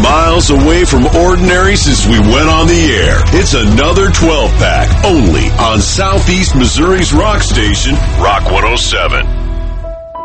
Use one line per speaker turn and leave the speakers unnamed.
miles away from ordinary since we went on the air. It's another 12-pack only on Southeast Missouri's rock station, Rock 107.